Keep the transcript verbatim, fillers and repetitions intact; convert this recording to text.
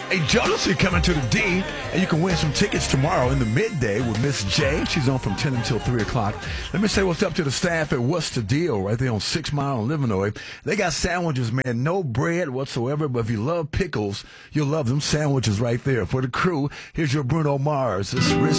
Hey, Jodeci coming to the D, and you can win some tickets tomorrow in the midday with Miss J. She's on from ten until three o'clock. Let me say what's up to the staff at What's the Deal right there on Six Mile and Livernois. They got sandwiches, man, no bread whatsoever, but if you love pickles, you'll love them sandwiches right there. For the crew, here's your Bruno Mars. This